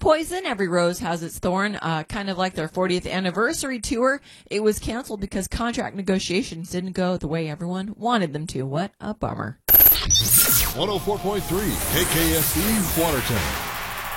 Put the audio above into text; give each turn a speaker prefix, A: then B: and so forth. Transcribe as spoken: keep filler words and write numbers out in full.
A: Poison, Every Rose Has Its Thorn, uh, kind of like their fortieth anniversary tour. It was canceled because contract negotiations didn't go the way everyone wanted them to. What a bummer.
B: one oh four point three K K S E Watertown.